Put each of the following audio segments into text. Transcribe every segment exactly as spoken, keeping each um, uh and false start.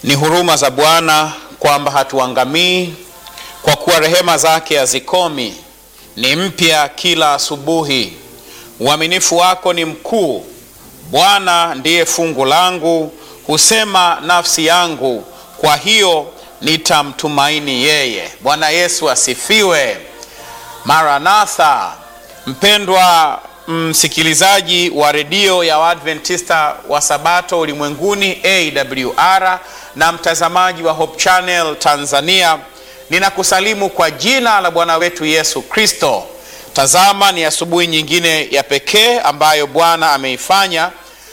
Ni huruma za Bwana kwamba hatuangamii, kwa kuwa rehema zake hazikomi, ni mpya kila asubuhi. Uaminifu wako ni mkuu. Bwana ndiye fungu langu, husema nafsi yangu, kwa hiyo nitamtumaini yeye. Bwana Yesu asifiwe. Maranatha. Mpendwa msikilizaji wa redio ya Waadventista wa Sabato ulimwenguni A W R na mtazamaji wa Hope Channel Tanzania, ninakusalimu kwa jina la Bwana wetu Yesu Kristo. Tazama, ni asubuhi nyingine ya pekee ambayo Bwana ameifanya.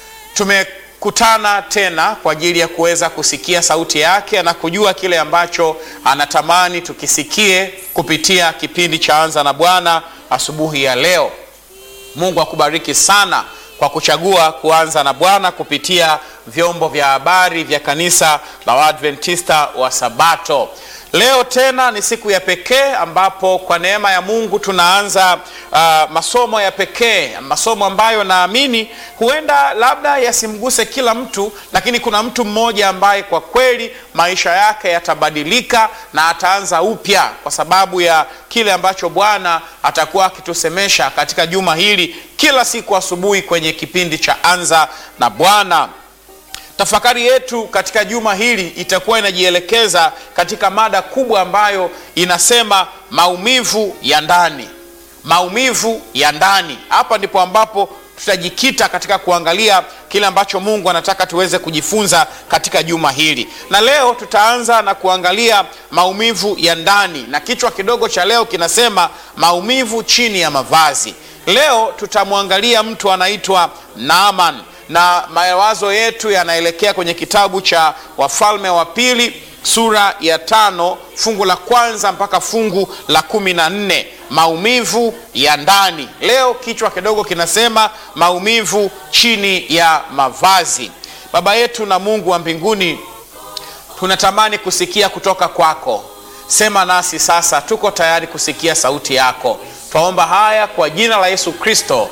Tumekutana tena kwa ajili ya kuweza kusikia sauti yake na kujua kile ambacho anatamani tukisikie kupitia kipindi cha Anza na Bwana asubuhi ya leo. Mungu akubariki sana kwa kuchagua kuanza na Bwana kupitia vyombo vya habari vya kanisa la Waadventista wa Sabato. Leo tena ni siku ya pekee ambapo kwa neema ya Mungu tunaanza uh, masomo ya pekee, masomo ambayo naamini huenda labda yasimguse kila mtu, lakini kuna mtu mmoja ambaye kwa kweli maisha yake yatabadilika na ataanza upya kwa sababu ya kile ambacho Bwana atakuwa akitusemesha katika juma hili kila siku asubuhi kwenye kipindi cha Anza na Bwana. Tafakari yetu katika juma hili itakuwa inajielekeza katika mada kubwa ambayo inasema maumivu ya ndani. Maumivu ya ndani. Hapa ndipo ambapo tutajikita katika kuangalia kile ambacho Mungu anataka tuweze kujifunza katika juma hili. Na leo tutaanza na kuangalia maumivu ya ndani, na kichwa kidogo cha leo kinasema maumivu chini ya mavazi. Leo tutamwangalia mtu anaitwa Naaman, na mawazo yetu yanaelekea kwenye kitabu cha Wafalme wa Pili sura ya tano fungu la kwanza mpaka fungu la kumi na nne. Maumivu ya ndani. Leo kichwa kidogo kinasema maumivu chini ya mavazi. Baba yetu na Mungu wa mbinguni, tunatamani kusikia kutoka kwako. Sema nasi sasa, tuko tayari kusikia sauti yako. Twaomba haya kwa jina la Yesu Kristo,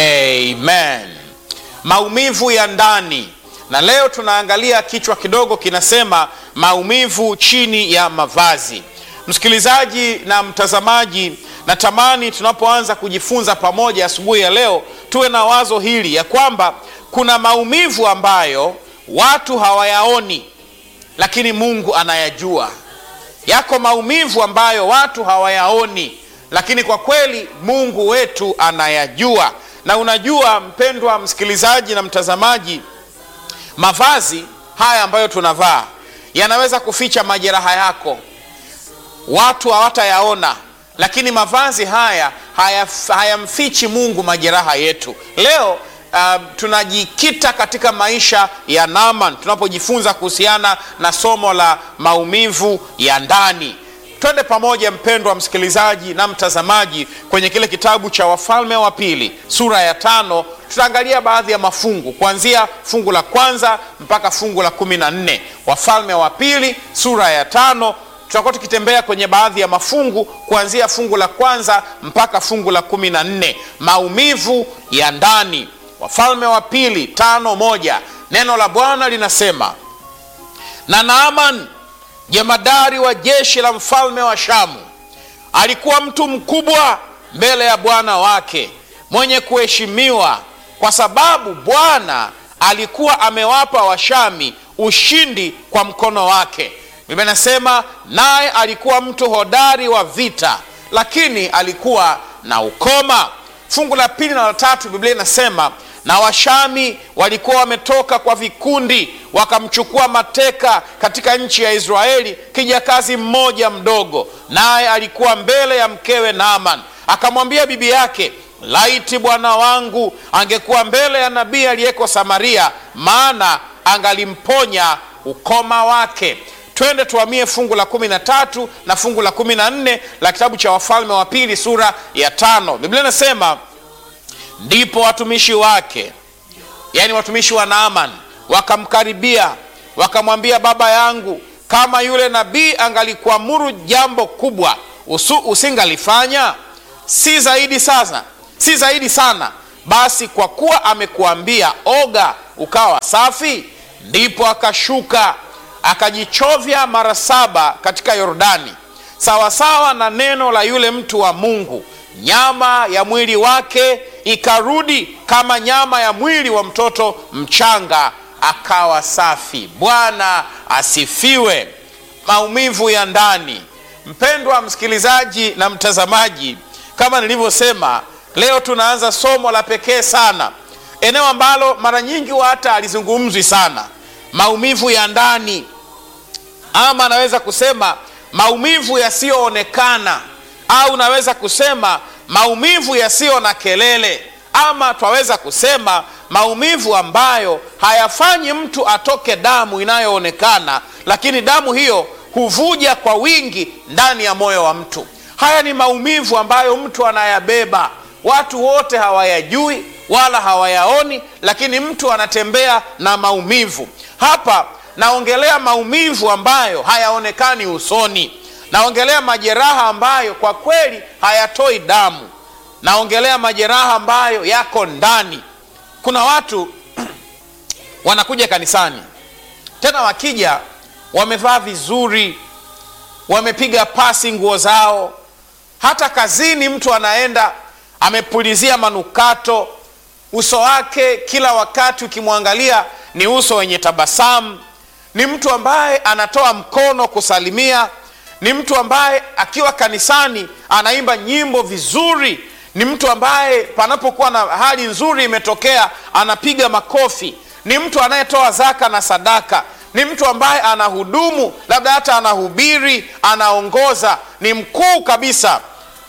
amen. Maumivu ya ndani. Na leo tunaangalia kichwa kidogo kinasema maumivu chini ya mavazi. Msikilizaji na mtazamaji, natamani tunapoanza kujifunza pamoja asubuhi ya leo tuwe na wazo hili ya kwamba kuna maumivu ambayo watu hawayaoni lakini Mungu anayajua. Yako maumivu ambayo watu hawayaoni lakini kwa kweli Mungu wetu anayajua. Na unajua mpendwa msikilizaji na mtazamaji, mavazi haya ambayo tunavaa yanaweza kuficha majeraha yako. Watu hawatayaona, lakini mavazi haya hayamfichi Mungu majeraha yetu. Leo uh, tunajikita katika maisha ya Naaman tunapojifunza kuhusiana na somo la maumivu ya ndani. Twende pamoja mpendwa msikilizaji na mtazamaji kwenye kile kitabu cha Wafalme wa Pili sura ya tano. Tutaangalia baadhi ya mafungu kuanzia fungu la kwanza mpaka fungu la kumi na nne. Wafalme wa Pili sura ya tano, tutakuwa tukitembea kwenye baadhi ya mafungu kuanzia fungu la kwanza mpaka fungu la kumi na nne. Maumivu ya ndani. Wafalme wa Pili tano moja. Neno la Bwana linasema, na Naaman jemadari wa jeshi la mfalme wa Shamu alikuwa mtu mkubwa mbele ya bwana wake, mwenye kuheshimiwa, kwa sababu Bwana alikuwa amewapa Washami ushindi kwa mkono wake. Biblia inasema naye alikuwa mtu hodari wa vita, lakini alikuwa na ukoma. Fungu la pili na la tatu Biblia inasema, na Washami walikuwa wametoka kwa vikundi wakamchukua mateka katika nchi ya Israeli kijakazi mmoja mdogo, naye alikuwa mbele ya mkewe Naaman. Akamwambia bibi yake, laiti bwana wangu angekuwa mbele ya nabii aliyeko Samaria, maana angalimponya ukoma wake. Twende tuhamie fungu la kumi na tatu na fungu la kumi na nne la kitabu cha Wafalme wa Pili sura ya tano. Biblia inasema, ndipo watumishi wake, yani watumishi wa Naaman, wakamkaribia wakamwambia, baba yangu, kama yule nabii angalikuamuru jambo kubwa, usu, usingalifanya? Si zaidi sasa, si zaidi sana basi kwa kuwa amekuambia oga ukawa safi? Ndipo akashuka akajichovya mara saba katika Yordani, sawasawa na neno la yule mtu wa Mungu. Nyama ya mwili wake ikarudi kama nyama ya mwili wa mtoto mchanga, akawa safi. Bwana asifiwe. Maumivu ya ndani. Mpendwa msikilizaji na mtazamaji, kama nilivyosema, leo tunaanza somo la pekee sana, eneo ambalo mara nyingi hata alizungumzwi sana, maumivu ya ndani, ama naweza kusema maumivu yasiyoonekana, au naweza kusema maumivu yasiyo na kelele, ama twaweza kusema maumivu ambayo hayafanyi mtu atoke damu inayoonekana, lakini damu hiyo huvuja kwa wingi ndani ya moyo wa mtu. Haya ni maumivu ambayo mtu anayabeba, watu wote hawayajui wala hawayaoni, lakini mtu anatembea na maumivu. Hapa naongelea maumivu ambayo hayaonekani usoni, naongelea majeraha ambayo kwa kweli hayatoi damu, naongelea majeraha ambayo yako ndani. Kuna watu wanakuja kanisani, tena wakija wamevaa vizuri, wamepiga pasi nguo zao. Hata kazini mtu anaenda amepulizia manukato, uso wake kila wakati ukimwangalia ni uso wenye tabasamu. Ni mtu ambaye anatoa mkono kusalimia, ni mtu ambaye akiwa kanisani anaimba nyimbo vizuri, ni mtu ambaye panapokuwa na hali nzuri imetokea anapiga makofi, ni mtu anayetoa zaka na sadaka, ni mtu ambaye anahudumu, labda hata anahubiri, anaongoza, ni mkuu kabisa.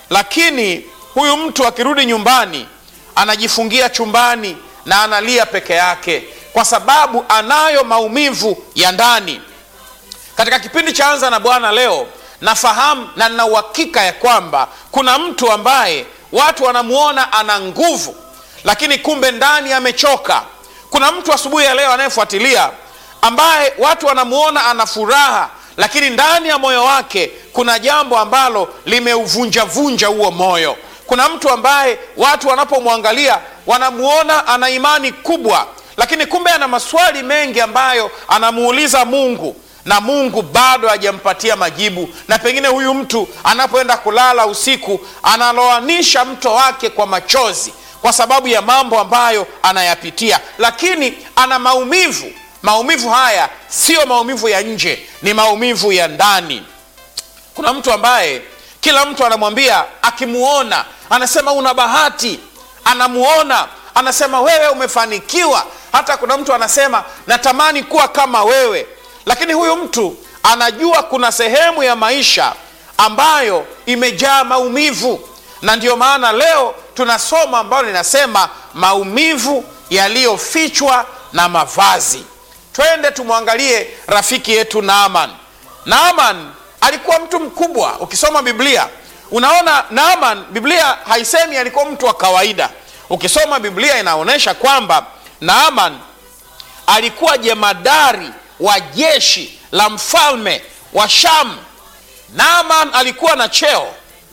Lakini huyu mtu akirudi nyumbani anajifungia chumbani na analia peke yake, kwa sababu anayo maumivu ya ndani. Katika kipindi cha Anza na Bwana leo, nafahamu na nina uhakika ya kwamba kuna mtu ambaye watu wanamuona ana nguvu, lakini kumbe ndani amechoka. Kuna mtu asubuhi ya leo anayefuatilia ambaye watu wanamuona ana furaha, lakini ndani ya moyo wake kuna jambo ambalo limeuvunja vunja huo moyo. Kuna mtu ambaye watu wanapomwangalia wanamuona ana imani kubwa, lakini kumbe ana maswali mengi ambayo anamuuliza Mungu, na Mungu bado hajampatia majibu. Na pengine huyu mtu anapoenda kulala usiku analoanisha mto wake kwa machozi kwa sababu ya mambo ambayo anayapitia, lakini ana maumivu. Maumivu haya sio maumivu ya nje, ni maumivu ya ndani. Kuna mtu ambaye kila mtu anamwambia, akimuona anasema una bahati, anamuona anasema wewe umefanikiwa. Hata kuna mtu anasema natamani kuwa kama wewe. Lakini huyu mtu anajua kuna sehemu ya maisha ambayo imejaa maumivu, na ndio maana leo tunasoma ambalo linasema maumivu yaliyofichwa na mavazi. Twende tumwangalie rafiki yetu Naaman. Naaman alikuwa mtu mkubwa. Ukisoma Biblia unaona Naaman, Biblia haisemi alikuwa mtu wa kawaida. Ukisoma Biblia inaonyesha kwamba Naaman alikuwa jemadari wa jeshi la mfalme wa Sham. Naaman alikuwa na cheo.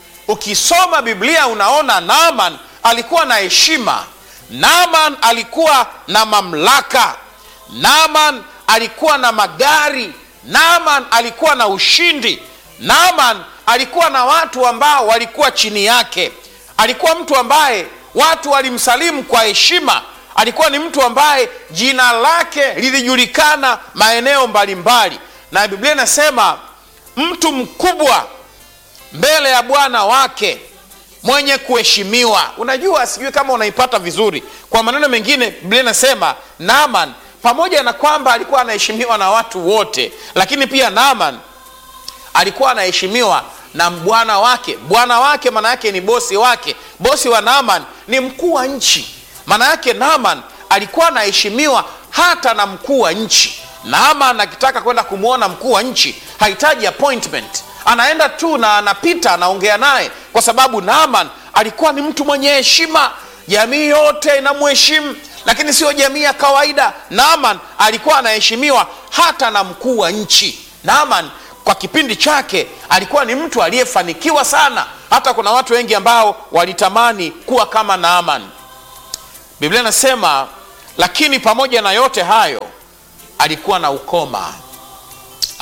Ukisoma Biblia unaona Naaman alikuwa na heshima, Naaman alikuwa na mamlaka, Naaman alikuwa na magari, Naaman alikuwa na ushindi, Naaman alikuwa na watu ambao walikuwa chini yake. Alikuwa mtu ambaye watu walimsalimu kwa heshima. Alikuwa ni mtu ambaye jina lake lilijulikana maeneo mbalimbali, na Biblia inasema mtu mkubwa mbele ya bwana wake, mwenye kuheshimiwa. Unajua, sijui kama unaipata vizuri. Kwa maneno mengine, Biblia inasema Naaman pamoja na kwamba alikuwa anaheshimiwa na watu wote, lakini pia Naaman alikuwa anaheshimiwa na bwana wake. Bwana wake maana yake ni bosi wake. Bosi wa Naaman ni mkuu wa nchi. Maana yake Naaman alikuwa anaheshimiwa hata na mkuu wa nchi. Naaman akitaka kwenda kumuona mkuu wa nchi hahitaji appointment, anaenda tu na anapita, anaongea naye, kwa sababu Naaman alikuwa ni mtu mwenye heshima. Jamii yote inamheshimu, lakini sio jamii ya kawaida. Naaman alikuwa anaheshimiwa hata na mkuu wa nchi. Naaman kwa kipindi chake alikuwa ni mtu aliyefanikiwa sana. Hata kuna watu wengi ambao walitamani kuwa kama Naaman. Biblia inasema lakini pamoja na yote hayo alikuwa na ukoma.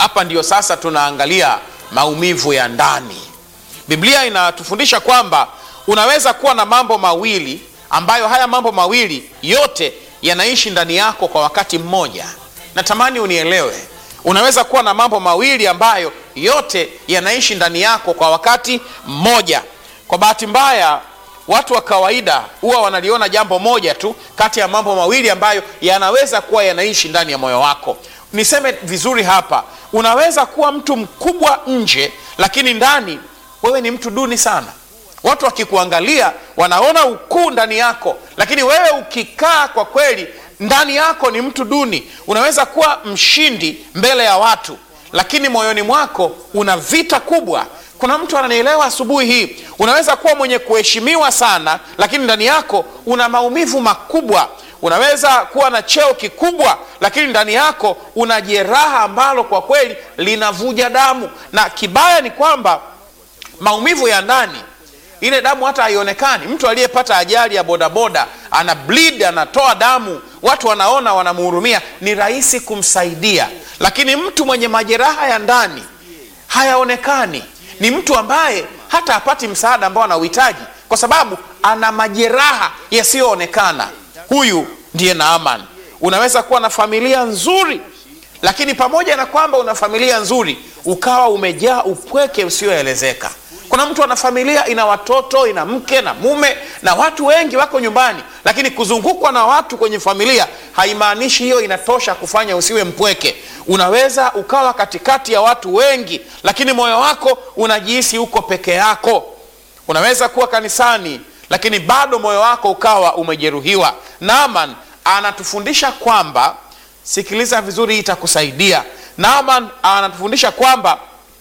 Hapa ndiyo sasa tunaangalia maumivu ya ndani. Biblia inatufundisha kwamba unaweza kuwa na mambo mawili ambayo haya mambo mawili yote yanaishi ndani yako kwa wakati mmoja. Natamani unielewe. Unaweza kuwa na mambo mawili ambayo yote yanaishi ndani yako kwa wakati mmoja. Kwa bahati mbaya, watu wa kawaida huwa wanaliona jambo moja tu kati ya mambo mawili ambayo yanaweza kuwa yanaishi ndani ya moyo wako. Niseme vizuri hapa, unaweza kuwa mtu mkubwa nje, lakini ndani wewe ni mtu duni sana. Watu wakikuangalia wanaona ukuu ndani yako, lakini wewe ukikaa kwa kweli ndani yako ni mtu duni. Unaweza kuwa mshindi mbele ya watu, lakini moyoni mwako una vita kubwa. Kuna mtu ananielewa asubuhi hii? Unaweza kuwa mwenye kuheshimiwa sana, lakini ndani yako una maumivu makubwa. Unaweza kuwa na cheo kikubwa, lakini ndani yako una jeraha ambalo kwa kweli linavuja damu. Na kibaya ni kwamba maumivu ya ndani, ile damu hata haionekani. Mtu aliyepata ajali ya bodaboda ana bleed, anatoa damu, watu wanaona, wanamhurumia, ni rahisi kumsaidia. Lakini mtu mwenye majeraha ya ndani hayaonekani, ni mtu ambaye hata hapati msaada ambao anauhitaji kwa sababu ana majeraha yasiyoonekana. Huyu ndiye Naaman. Unaweza kuwa na familia nzuri, lakini pamoja na kwamba una familia nzuri, ukawa umejaa upweke usioelezeka. Kuna mtu ana familia, ina watoto, ina mke na mume na watu wengi wako nyumbani, lakini kuzungukwa na watu kwenye familia haimaanishi hiyo inatosha kufanya usiwe mpweke. Unaweza ukawa katikati ya watu wengi, lakini moyo wako unajihisi uko peke yako. Unaweza kuwa kanisani, lakini bado moyo wako ukawa umejeruhiwa. Naaman anatufundisha kwamba, sikiliza vizuri, itakusaidia. Naaman anatufundisha kwamba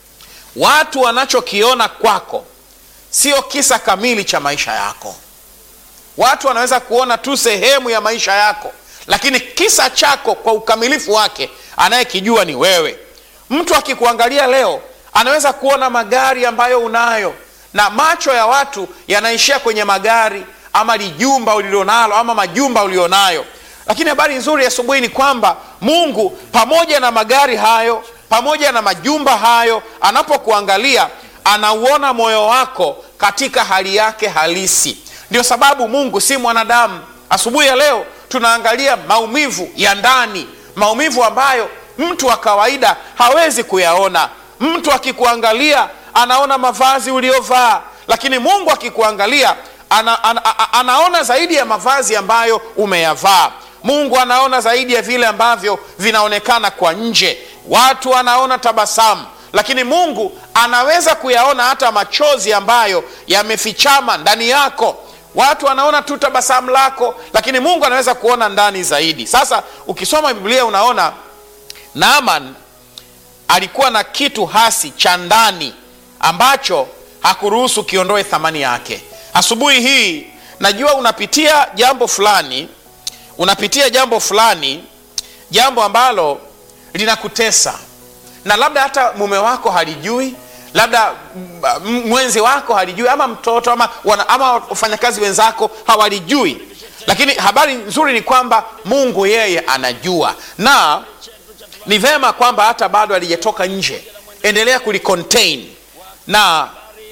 watu wanachokiona kwako sio kisa kamili cha maisha yako. Watu wanaweza kuona tu sehemu ya maisha yako, lakini kisa chako kwa ukamilifu wake anayekijua ni wewe. Mtu akikuangalia leo anaweza kuona magari ambayo unayo, na macho ya watu yanaishia kwenye magari ama lijumba ulilonalo ama majumba ulionayo. Lakini habari nzuri asubuhi ni kwamba Mungu pamoja na magari hayo, pamoja na majumba hayo, anapokuangalia anauona moyo wako katika hali yake halisi. Ndio sababu Mungu si mwanadamu. Asubuhi ya leo tunaangalia maumivu ya ndani, maumivu ambayo mtu wa kawaida hawezi kuyaona. Mtu akikuangalia anaona mavazi uliovaa, lakini Mungu akikuangalia ana, ana, anaona zaidi ya mavazi ambayo umeyavaa. Mungu anaona zaidi ya vile ambavyo vinaonekana kwa nje. Watu wanaona tabasamu, lakini Mungu anaweza kuyaona hata machozi ambayo yamefichama ndani yako. Watu wanaona tu tabasamu lako, lakini Mungu anaweza kuona ndani zaidi. Sasa ukisoma Biblia unaona Naaman alikuwa na kitu hasi cha ndani ambacho hakuruhusu kiondoe thamani yake. Asubuhi hii najua unapitia jambo fulani, unapitia jambo fulani, jambo ambalo linakutesa, na labda hata mume wako halijui, labda mwenzi wako halijui, ama mtoto ama wana, ama wafanyakazi wenzako hawalijui. Lakini habari nzuri ni kwamba Mungu yeye anajua, na ni vema kwamba hata bado alijetoka nje, endelea kulicontain. Na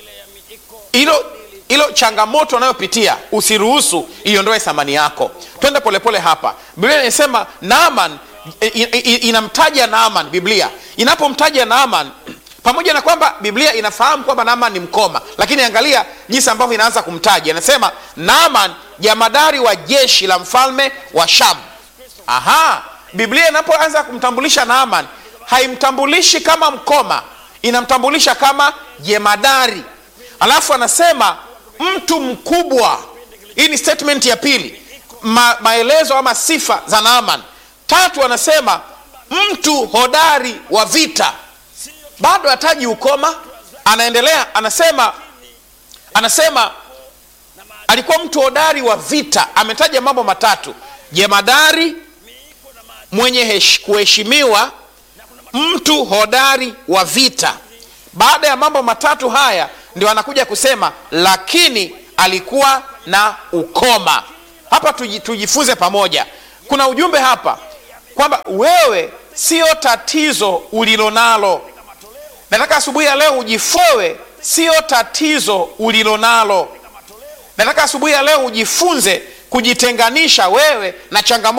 ilo ilo changamoto unayopitia usiruhusu iondoe thamani yako. Twende polepole hapa. Biblia inasema Naaman, inamtaja Naaman. Biblia inapomtaja Naaman, pamoja na kwamba Biblia inafahamu kwamba Naaman ni mkoma, lakini angalia jinsi ambavyo inaanza kumtaja. Inasema Naaman, jamadari wa jeshi la mfalme wa Sham. Aha, Biblia inapoanza kumtambulisha Naaman haimtambulishi kama mkoma, inamtambulisha kama jemadari. Alafu anasema mtu mkubwa. Hii ni statement ya pili, Ma, maelezo ama sifa za Naaman. Tatu, anasema mtu hodari wa vita. Bado hataji ukoma, anaendelea, anasema anasema alikuwa mtu hodari wa vita. Ametaja mambo matatu: jemadari, mwenye hesh, kuheshimiwa, mtu hodari wa vita. Baada ya mambo matatu haya ndio anakuja kusema lakini alikuwa na ukoma. Hapa tujifunze pamoja. Kuna ujumbe hapa kwamba wewe sio tatizo ulilonalo. Nataka asubuhi ya leo ujifoe, sio tatizo ulilonalo. Nataka asubuhi ya leo ujifunze kujitenganisha wewe na changamoto